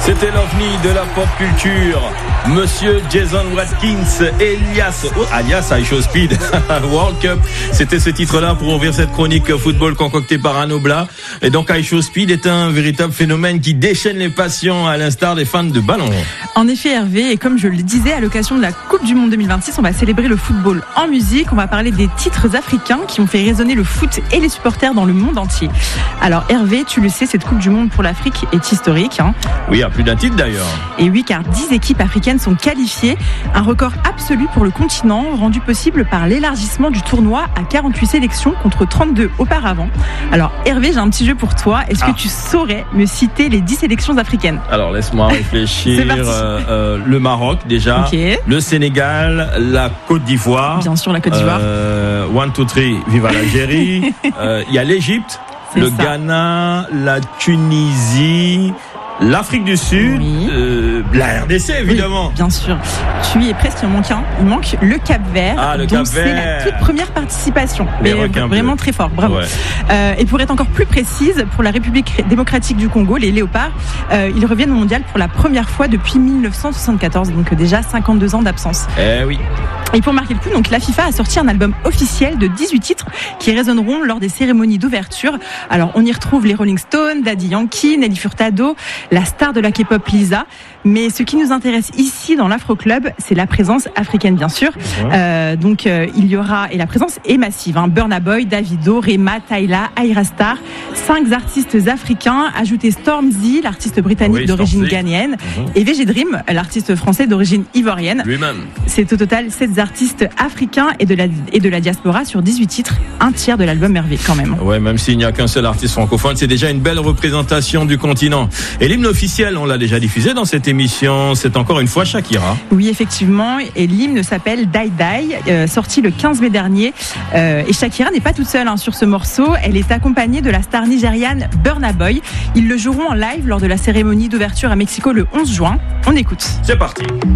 C'était l'ovni de la pop culture, Monsieur Jason Watkins, alias I Show Speed, World Cup. C'était ce titre-là pour ouvrir cette chronique football concoctée par Arnaud Blas. Et donc I Show Speed est un véritable phénomène qui déchaîne les passions à l'instar des fans de ballon. En effet Hervé, et comme je le disais, à l'occasion de la Coupe du Monde 2026, on va célébrer le football en musique. On va parler des titres africains qui ont fait résonner le foot et les supporters dans le monde entier. Alors Hervé, tu le sais, cette Coupe du Monde pour l'Afrique est historique. Oui, à plus d'un titre d'ailleurs. Et oui, car 10 équipes africaines sont qualifiées. Un record absolu pour le continent, rendu possible par l'élargissement du tournoi à 48 sélections contre 32 auparavant. Alors Hervé, j'ai un petit jeu pour toi. Est-ce que tu saurais me citer les 10 sélections africaine? Alors laisse-moi réfléchir. Le Maroc déjà, le Sénégal, la Côte d'Ivoire. Bien sûr, la Côte d'Ivoire. 1, 2, 3, viva l'Algérie. Il y a l'Égypte, le Ghana, la Tunisie, l'Afrique du Sud, la RDC évidemment. Oui, bien sûr. Tu y es presque, il manque le Cap-Vert. Ah, le donc Cap-Vert. C'est la toute première participation. Mais vraiment très fort, bravo. Ouais. Et pour être encore plus précise, pour la République démocratique du Congo, les Léopards, ils reviennent au mondial pour la première fois depuis 1974, donc déjà 52 ans d'absence. Eh oui. Et pour marquer le coup, donc la FIFA a sorti un album officiel de 18 titres qui résonneront lors des cérémonies d'ouverture. Alors on y retrouve les Rolling Stones, Daddy Yankee, Nelly Furtado, la star de la K-pop Lisa. Mais ce qui nous intéresse ici dans l'Afro Club, c'est la présence africaine bien sûr. Il y aura, et la présence est massive, Burna Boy, Davido, Rema, Tyla, Ayra Starr, 5 artistes africains, ajouté Stormzy, l'artiste britannique d'origine ghanéenne, et VG Dream, l'artiste français d'origine ivoirienne. Lui-même. C'est au total 7 artistes africains et de la diaspora sur 18 titres, un tiers de l'album Hervé quand même. Ouais, même s'il n'y a qu'un seul artiste francophone, c'est déjà une belle représentation du continent. Et l'hymne officiel, on l'a déjà diffusé dans cette émission, c'est encore une fois Shakira. Oui, effectivement, et l'hymne s'appelle Die Die, sorti le 15 mai dernier. Et Shakira n'est pas toute seule sur ce morceau, elle est accompagnée de la star nigériane Burna Boy. Ils le joueront en live lors de la cérémonie d'ouverture à Mexico le 11 juin. On écoute. C'est parti.